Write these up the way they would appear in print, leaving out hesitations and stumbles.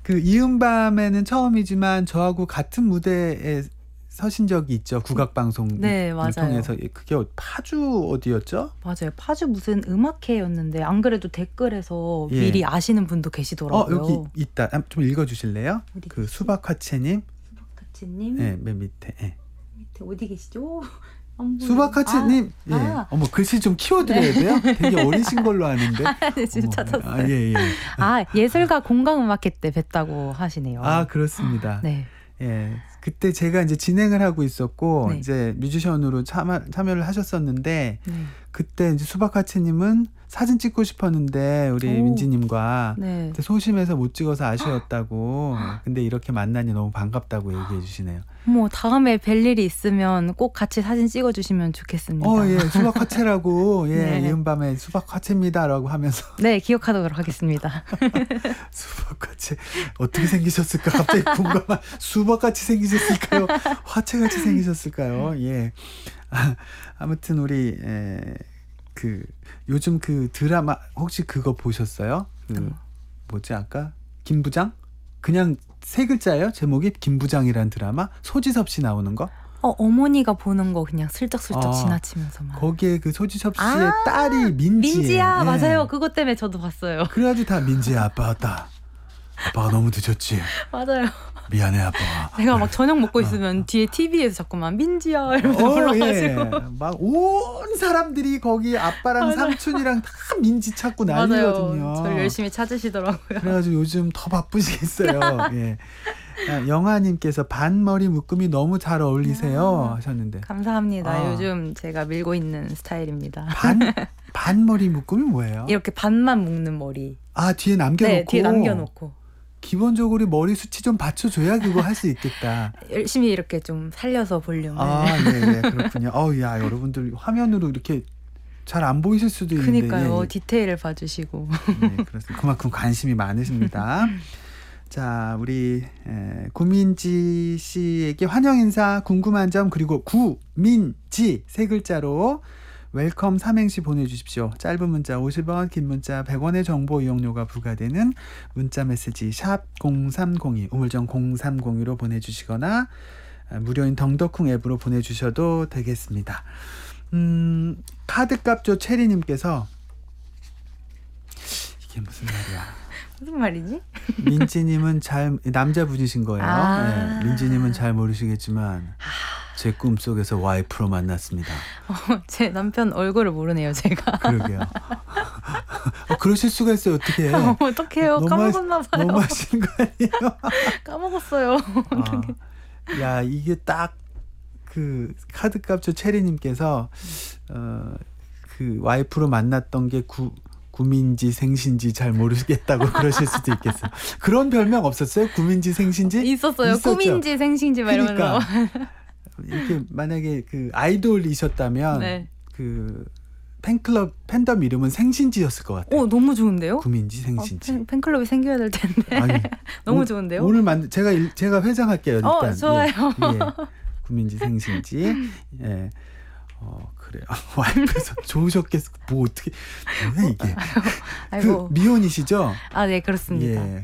그 이은밤에는 처음이지만 저하고 같은 무대에 서신 적이 있죠. 국악방송을 네, 맞아요. 통해서. 그게 파주 어디였죠? 맞아요. 파주 무슨 음악회였는데 안 그래도 댓글에서 예. 미리 아시는 분도 계시더라고요. 여기 있다. 좀 읽어주실래요? 어디 그 계시지? 수박화채님. 수박화채님. 네, 맨 밑에. 예. 밑에 어디 계시죠? 안 보여요. 수박화채님. 예. 아. 글씨 좀 키워드려야 돼요? 되게 어리신 걸로 아는데. 네, 지금 찾았어요. 예. 예술가 공강음악회 때 뵀다고 하시네요. 그렇습니다. 네. 예. 그때 제가 이제 진행을 하고 있었고, 네. 이제 뮤지션으로 참여를 하셨었는데, 네. 그때 이제 수박화채님은 사진 찍고 싶었는데, 우리 오. 민지님과 네. 그때 소심해서 못 찍어서 아쉬웠다고. 근데 이렇게 만나니 너무 반갑다고 얘기해 주시네요. 다음에 뵐 일이 있으면 꼭 같이 사진 찍어주시면 좋겠습니다. 예. 수박화채라고, 예. 네. 이은밤에 수박화채입니다라고 하면서. 네, 기억하도록 하겠습니다. 수박같이 어떻게 생기셨을까? 갑자기 궁금한. 수박같이 생기셨을까요? 화채같이 생기셨을까요? 예. 아무튼 우리 요즘 그 드라마 혹시 그거 보셨어요? 뭐지 아까 김부장? 그냥 세 글자예요? 제목이 김부장이란 드라마? 소지섭 씨 나오는 거? 어머니가 보는 거 그냥 슬쩍슬쩍 지나치면서만. 거기에 그 소지섭 씨의 딸이 민지야. 예. 맞아요. 그것 때문에 저도 봤어요. 그래가지고 다 민지야 아빠 왔다. 아빠가 너무 늦었지. 맞아요. 미안해 아빠가. 내가 막 저녁 먹고 있으면 뒤에 TV에서 자꾸만 민지야 이러면서 불러가지고. 예. 막 온 사람들이 거기 아빠랑 맞아요. 삼촌이랑 다 민지 찾고 맞아요. 난리거든요. 저를 열심히 찾으시더라고요. 그래가지고 요즘 더 바쁘시겠어요. 예. 영아님께서 반머리 묶음이 너무 잘 어울리세요 하셨는데. 감사합니다. 요즘 제가 밀고 있는 스타일입니다. 반머리 묶음이 뭐예요? 이렇게 반만 묶는 머리. 뒤에 남겨놓고. 네, 뒤에 남겨놓고. 기본적으로 머리 숱이 좀 받쳐줘야 그거 할 수 있겠다. 열심히 이렇게 좀 살려서 볼륨을. 네, 그렇군요. 야, 여러분들 화면으로 이렇게 잘 안 보이실 수도 있는데. 그러니까요. 예. 디테일을 봐주시고. 네, 그렇습니다. 그만큼 관심이 많으십니다. 자, 우리 구민지 씨에게 환영 인사, 궁금한 점, 그리고 구민지 세 글자로 웰컴 삼행시 보내주십시오. 짧은 문자 50원, 긴 문자 100원의 정보 이용료가 부과되는 문자 메시지 샵 0302, 우물정 0302로 보내주시거나 무료인 덩더쿵 앱으로 보내주셔도 되겠습니다. 카드값조 체리님께서 이게 무슨 말이야? 무슨 말이지? 민지님은 남자분이신 거예요. 네, 민지님은 잘 모르시겠지만 제 꿈속에서 와이프로 만났습니다. 제 남편 얼굴을 모르네요, 제가. 그러게요. 그러실 수가 있어요. 어떻게? 어떡해요. 까먹었나 봐요. 너무 하시는 거 아니에요? 까먹었어요. 야, 이게 딱 그 카드값조 체리님께서 그 와이프로 만났던 게 구민지 생신지 잘 모르겠다고 그러실 수도 있겠어요. 그런 별명 없었어요? 구민지 생신지? 있었어요. 있었죠? 꾸민지 생신지 막 이러면서. 이렇게 만약에 그 아이돌이셨다면 네. 그 팬클럽 팬덤 이름은 생신지였을 것 같아요. 너무 좋은데요? 구민지 생신지. 팬클럽이 생겨야 될 텐데. 아니, 너무 좋은데요? 오늘 제가 회장할게요. 일단. 좋아요. 예. 구민지 생신지. 예. 그래요. 와이프에서 좋으셨겠어. 뭐 어떻게 뭐야 이게? 아이고. 그 미혼이시죠? 네, 그렇습니다. 예.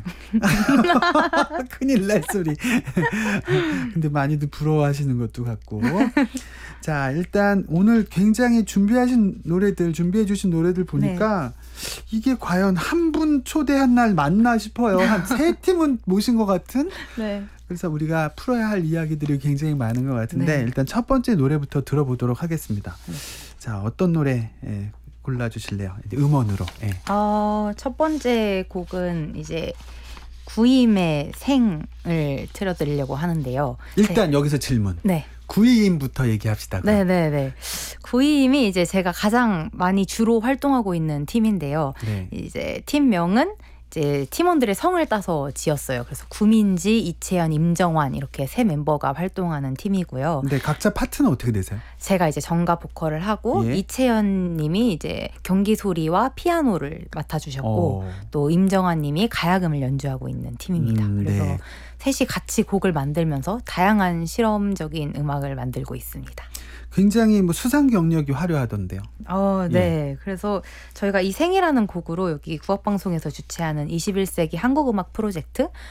큰일 날 소리. 근데 많이들 부러워하시는 것도 같고. 자, 일단 오늘 굉장히 준비해 주신 노래들 보니까 이게 과연 한 분 초대한 날 맞나 싶어요. 한 세 팀은 모신 것 같은. 네. 그래서 우리가 풀어야 할 이야기들이 굉장히 많은 것 같은데 일단 첫 번째 노래부터 들어보도록 하겠습니다. 자, 어떤 노래 골라주실래요? 음원으로. 첫 번째 곡은 이제 구임의 생을 틀어드리려고 하는데요. 일단 여기서 질문. 네. 구이임부터 얘기합시다. 네네네. 구이임이 이제 제가 가장 많이 주로 활동하고 있는 팀인데요. 네. 이제 팀명은 이제 팀원들의 성을 따서 지었어요. 그래서 구민지, 이채연, 임정환 이렇게 세 멤버가 활동하는 팀이고요. 근데 각자 파트는 어떻게 되세요? 제가 이제 정가 보컬을 하고 이채연 님이 이제 경기 소리와 피아노를 맡아주셨고 또 임정환 님이 가야금을 연주하고 있는 팀입니다. 그래서 셋이 같이 곡을 만들면서 다양한 실험적인 음악을 만들고 있습니다. 굉장히 뭐 수상 경력이 화려하던데요. 네. 그래서 저희가 이 생이라는 곡으로 여기 국악방송에서 주최하는 21세기 한국음악 프로젝트